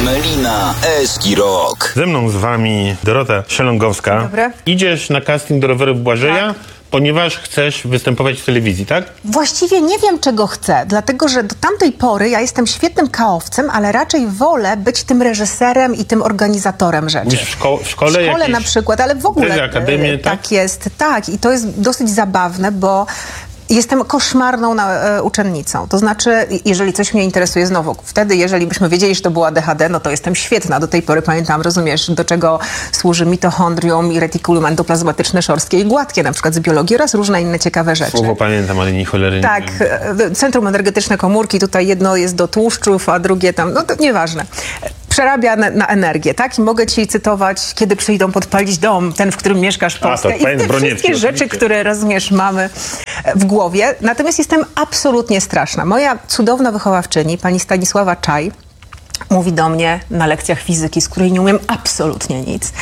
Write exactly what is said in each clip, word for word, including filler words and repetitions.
Melina, Eski Rock. Ze mną z wami Dorota Sielągowska. Dobry. Idziesz na casting do rowerów Błażeja, Tak. ponieważ chcesz występować w telewizji, tak? Właściwie nie wiem, czego chcę, dlatego że do tamtej pory ja jestem świetnym kaowcem, ale raczej wolę być tym reżyserem i tym organizatorem rzeczy. Mówisz w, szko- w szkole W szkole jakieś... na przykład, ale w ogóle Tezy, akademię, e, tak? tak jest, tak. I to jest dosyć zabawne, bo jestem koszmarną na, e, uczennicą. To znaczy, jeżeli coś mnie interesuje znowu, wtedy, jeżeli byśmy wiedzieli, że to było A D H D, no to jestem świetna. Do tej pory pamiętam, rozumiesz, do czego służy mitochondrium i reticulum endoplazmatyczne szorskie i gładkie, na przykład z biologii oraz różne inne ciekawe rzeczy. Słowo pamiętam, ale nie cholery nie Tak, wiem. centrum energetyczne komórki, tutaj jedno jest do tłuszczów, a drugie tam, no to nieważne. Przerabia na, na energię, tak? I mogę ci cytować, kiedy przyjdą podpalić dom, ten, w którym mieszkasz, Polskę. to I te Broniewski, wszystkie rzeczy, oczywiście. które, rozumiesz, mamy w głowie. Natomiast jestem absolutnie straszna. Moja cudowna wychowawczyni, pani Stanisława Czaj, mówi do mnie na lekcjach fizyki, z której nie umiem absolutnie nic.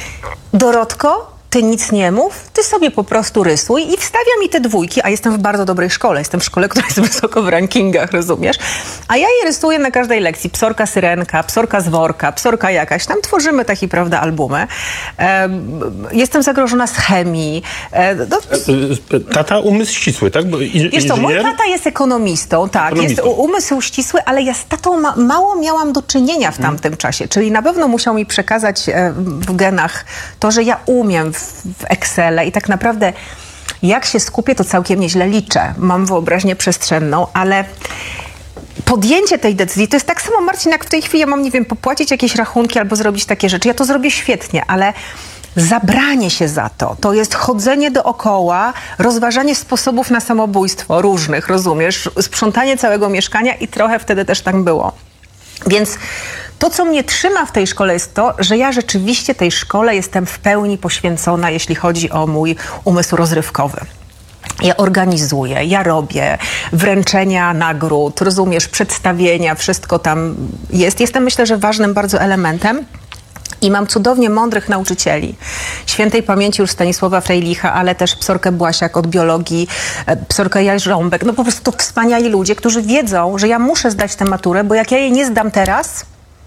Dorotko, ty nic nie mów, ty sobie po prostu rysuj i wstawia mi te dwójki, a jestem w bardzo dobrej szkole, jestem w szkole, która jest wysoko w rankingach, rozumiesz? A ja je rysuję na każdej lekcji. Psorka syrenka, psorka z worka, psorka jakaś. Tam tworzymy takie, prawda, albumy. E, jestem zagrożona z chemii. E, no, Tata umysł ścisły, tak? Bo i, Wiesz co, mój inżynier? tata jest ekonomistą, tak, Ekonomistą. jest u- umysł ścisły, ale ja z tatą ma- mało miałam do czynienia w tamtym czasie, czyli na pewno musiał mi przekazać e, w genach to, że ja umiem w, w Excele i tak naprawdę jak się skupię, to całkiem nieźle liczę. Mam wyobraźnię przestrzenną, ale podjęcie tej decyzji, to jest tak samo, Marcin, jak w tej chwili ja mam, nie wiem, popłacić jakieś rachunki albo zrobić takie rzeczy. Ja to zrobię świetnie, ale zabranie się za to, to jest chodzenie dookoła, rozważanie sposobów na samobójstwo różnych, rozumiesz? Sprzątanie całego mieszkania i trochę wtedy też tak było. Więc to, co mnie trzyma w tej szkole, jest to, że ja rzeczywiście tej szkole jestem w pełni poświęcona, jeśli chodzi o mój umysł rozrywkowy. Ja organizuję, ja robię wręczenia nagród, rozumiesz, przedstawienia, wszystko tam jest. Jestem, myślę, że ważnym bardzo elementem. I mam cudownie mądrych nauczycieli. Świętej pamięci już Stanisława Frejlicha, ale też psorkę Błasiak od biologii, psorkę Jarząbek. No po prostu to wspaniali ludzie, którzy wiedzą, że ja muszę zdać tę maturę, bo jak ja jej nie zdam teraz,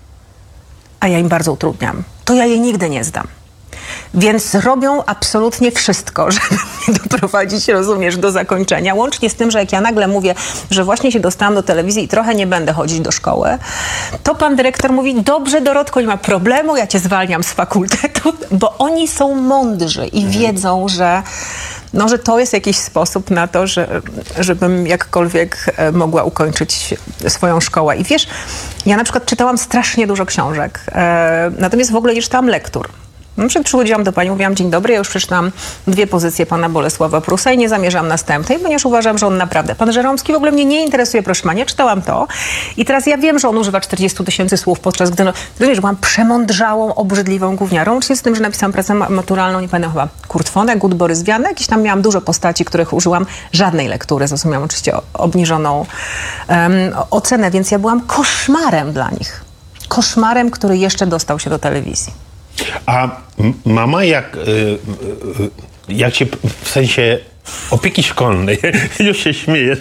a ja im bardzo utrudniam, to ja jej nigdy nie zdam. Więc robią absolutnie wszystko, żeby mnie doprowadzić, rozumiesz, do zakończenia. Łącznie z tym, że jak ja nagle mówię, że właśnie się dostałam do telewizji i trochę nie będę chodzić do szkoły, to pan dyrektor mówi, dobrze, Dorotko, nie ma problemu, ja cię zwalniam z fakultetu, bo oni są mądrzy i wiedzą, że no, że to jest jakiś sposób na to, że, żebym jakkolwiek e, mogła ukończyć swoją szkołę. I wiesz, ja na przykład czytałam strasznie dużo książek, e, natomiast w ogóle nie czytałam lektur. Na przykład przychodziłam do pani, mówiłam, dzień dobry, ja już przeczytałam dwie pozycje pana Bolesława Prusa i nie zamierzam następnej, ponieważ uważam, że on naprawdę, pan Żeromski w ogóle mnie nie interesuje, proszę pani, ja czytałam to i teraz ja wiem, że on używa czterdziestu tysięcy słów, podczas gdy, no, rozumiesz, byłam przemądrzałą, obrzydliwą gówniarą, łącznie z tym, że napisałam pracę ma- maturalną, nie pamiętam chyba, Kurt Vonnegut, Borys Wian, jakieś tam miałam dużo postaci, których użyłam, żadnej lektury, za co miałam oczywiście o- obniżoną um, ocenę, więc ja byłam koszmarem dla nich. Koszmarem, który jeszcze dostał się do telewizji. A m- mama jak, y, y, y, jak się, w sensie opieki szkolnej, już się śmiejesz.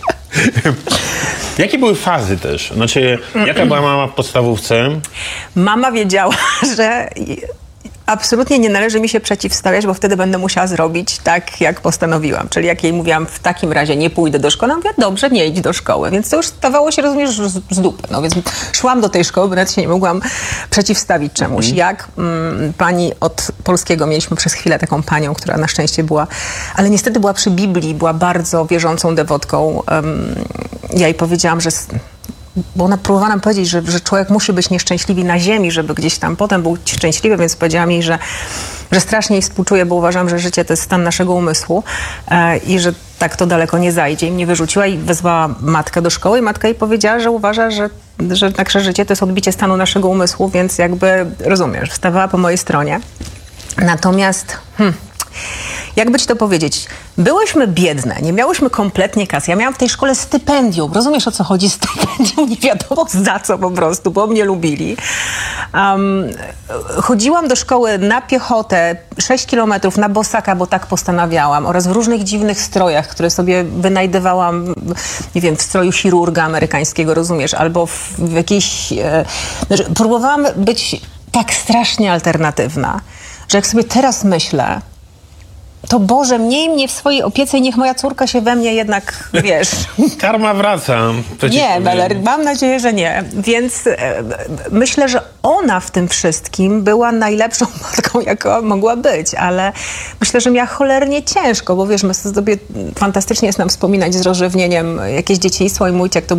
Jakie były fazy też? Znaczy, jaka była mama w podstawówce? Mama wiedziała, że absolutnie nie należy mi się przeciwstawiać, bo wtedy będę musiała zrobić tak, jak postanowiłam. Czyli jak jej mówiłam, w takim razie nie pójdę do szkoły, ona mówiła, dobrze, nie idź do szkoły. Więc to już stawało się, rozumiesz, z, z dupy. No więc szłam do tej szkoły, bo nawet się nie mogłam przeciwstawić czemuś. Mhm. Jak mm, pani od polskiego, mieliśmy przez chwilę taką panią, która na szczęście była, ale niestety była przy Biblii, była bardzo wierzącą dewotką. Um, ja jej powiedziałam, że bo ona próbowała nam powiedzieć, że, że człowiek musi być nieszczęśliwy na ziemi, żeby gdzieś tam potem był szczęśliwy, więc powiedziałam jej, że, że strasznie jej współczuję, bo uważam, że życie to jest stan naszego umysłu e, i że tak to daleko nie zajdzie. I mnie wyrzuciła i wezwała matkę do szkoły i matka jej powiedziała, że uważa, że, że nasze życie to jest odbicie stanu naszego umysłu, więc jakby, rozumiesz, wstawała po mojej stronie. Natomiast... Hmm, jakby ci to powiedzieć, byłyśmy biedne, nie miałyśmy kompletnie kasy. Ja miałam w tej szkole stypendium. Rozumiesz, o co chodzi? Stypendium, nie wiadomo za co po prostu, bo mnie lubili. Um, chodziłam do szkoły na piechotę, sześć kilometrów na bosaka, bo tak postanawiałam, oraz w różnych dziwnych strojach, które sobie wynajdywałam, nie wiem, w stroju chirurga amerykańskiego, rozumiesz, albo w, w jakiejś... E, znaczy, próbowałam być tak strasznie alternatywna, że jak sobie teraz myślę, to Boże, miej mnie w swojej opiece i niech moja córka się we mnie jednak, wiesz... Karma wraca. To ci Nie, powiem. Beller, mam nadzieję, że nie. Więc e, myślę, że ona w tym wszystkim była najlepszą matką, jaka mogła być, ale myślę, że miała cholernie ciężko, bo wiesz, my sobie fantastycznie jest nam wspominać z rozrzewnieniem jakieś dzieciństwo i mój jak to